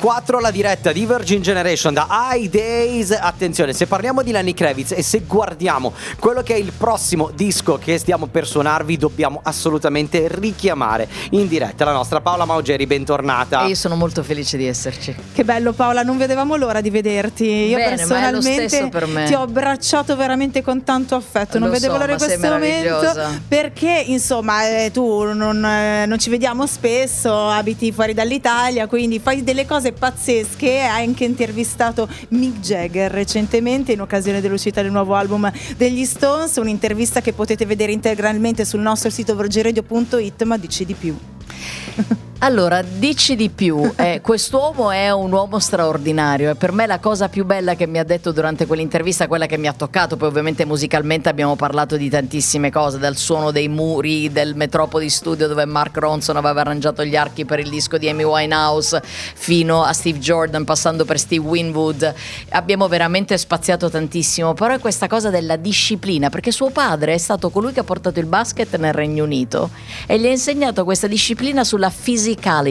24 la diretta di Virgin Generation da High Days. Attenzione, se parliamo di Lenny Kravitz e se guardiamo quello che è il prossimo disco che stiamo per suonarvi, dobbiamo assolutamente richiamare in diretta la nostra Paola Maugeri. Bentornata. E io sono molto felice di esserci. Che bello Paola, non vedevamo l'ora di vederti. Io Bene, personalmente ma è lo stesso per me. ti ho abbracciato veramente con tanto affetto. Non vedevo l'ora di questo momento, perché insomma tu non ci vediamo spesso, abiti fuori dall'Italia, quindi fai delle cose pazzesche. Hai anche intervistato Mick Jagger recentemente in occasione dell'uscita del nuovo album degli Stones, un'intervista che potete vedere integralmente sul nostro sito virginradio.it. Ma dici di più. Allora, dici di più, quest'uomo è un uomo straordinario e per me la cosa più bella che mi ha detto durante quell'intervista, quella che mi ha toccato, poi ovviamente musicalmente abbiamo parlato di tantissime cose, dal suono dei muri del Metropoli Studio dove Mark Ronson aveva arrangiato gli archi per il disco di Amy Winehouse, fino a Steve Jordan, passando per Steve Winwood. Abbiamo veramente spaziato tantissimo, però è questa cosa della disciplina, perché suo padre è stato colui che ha portato il basket nel Regno Unito e gli ha insegnato questa disciplina sulla physicality.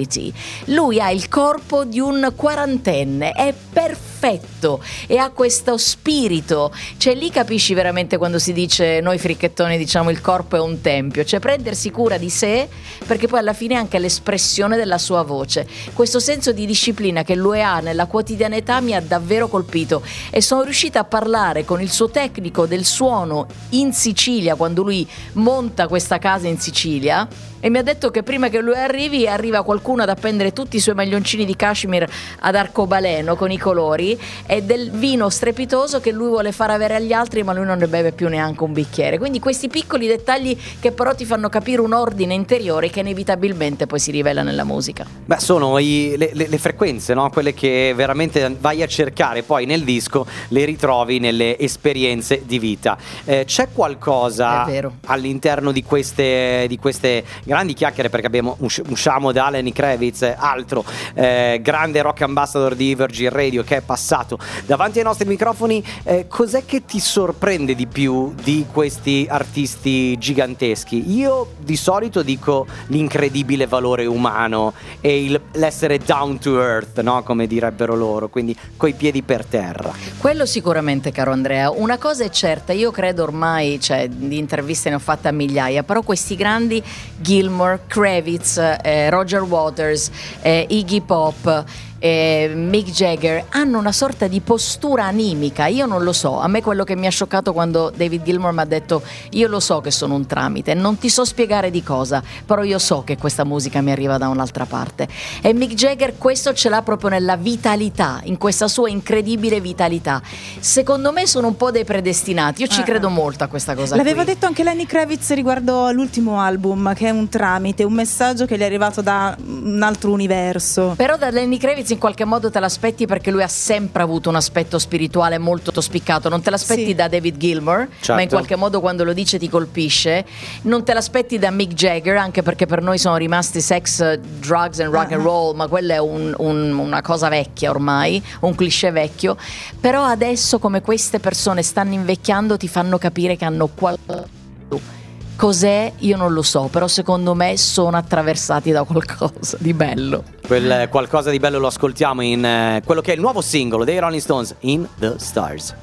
Lui ha il corpo di un quarantenne, è perfetto e ha questo spirito, cioè lì capisci veramente quando si dice, noi fricchettoni diciamo il corpo è un tempio, cioè prendersi cura di sé, perché poi alla fine è anche l'espressione della sua voce. Questo senso di disciplina che lui ha nella quotidianità mi ha davvero colpito e sono riuscita a parlare con il suo tecnico del suono in Sicilia, quando lui monta questa casa in Sicilia, e mi ha detto che prima che lui arriva qualcuno ad appendere tutti i suoi maglioncini di cashmere ad arcobaleno con i colori e del vino strepitoso che lui vuole far avere agli altri, ma lui non ne beve più neanche un bicchiere. Quindi questi piccoli dettagli che però ti fanno capire un ordine interiore che inevitabilmente poi si rivela nella musica. Beh, sono le frequenze, no? Quelle che veramente vai a cercare poi nel disco, le ritrovi nelle esperienze di vita. C'è qualcosa all'interno di queste grandi chiacchiere, perché usciamo da Lenny Kravitz, altro grande rock ambassador di Virgin Radio che è passato davanti ai nostri microfoni. Cos'è che ti sorprende di più di questi artisti giganteschi? Io di solito dico l'incredibile valore umano e l'essere down to earth, no? Come direbbero loro, quindi coi piedi per terra. Quello sicuramente, caro Andrea. Una cosa è certa, io credo ormai, cioè di interviste ne ho fatte a migliaia, però questi grandi Gilmour, Kravitz, Roger Waters, Iggy Pop, Mick Jagger hanno una sorta di postura animica. Io non lo so, a me quello che mi ha scioccato quando David Gilmour mi ha detto io lo so che sono un tramite, non ti so spiegare di cosa, però io so che questa musica mi arriva da un'altra parte. E Mick Jagger questo ce l'ha proprio nella vitalità, in questa sua incredibile vitalità. Secondo me sono un po' dei predestinati, io ci credo molto a questa cosa. L'aveva detto anche Lenny Kravitz riguardo all'ultimo album, che è un tramite, un messaggio che gli è arrivato da un altro universo. Però da Lenny Kravitz in qualche modo te l'aspetti, perché lui ha sempre avuto un aspetto spirituale molto spiccato. Non te l'aspetti da David Gilmour, certo, ma in qualche modo quando lo dice ti colpisce. Non te l'aspetti da Mick Jagger, anche perché per noi sono rimasti sex, drugs and rock and roll, ma quella è una cosa vecchia ormai, un cliché vecchio. Però adesso, come queste persone stanno invecchiando, ti fanno capire che hanno qualcosa. Cos'è? Io non lo so, però secondo me sono attraversati da qualcosa di bello. Quel qualcosa di bello lo ascoltiamo in quello che è il nuovo singolo dei Rolling Stones, In the Stars.